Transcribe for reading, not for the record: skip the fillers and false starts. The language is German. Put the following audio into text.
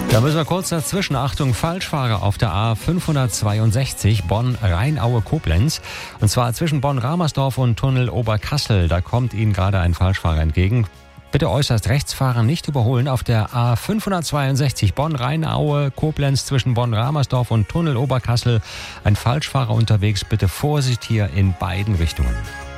Da müssen wir kurz dazwischen. Achtung, Falschfahrer auf der A562 Bonn-Rheinaue-Koblenz. Und zwar zwischen Bonn-Ramersdorf und Tunnel Oberkassel. Da kommt Ihnen gerade ein Falschfahrer entgegen. Bitte äußerst rechts fahren, nicht überholen. Auf der A562 Bonn-Rheinaue-Koblenz zwischen Bonn-Ramersdorf und Tunnel Oberkassel. Ein Falschfahrer unterwegs. Bitte Vorsicht hier in beiden Richtungen.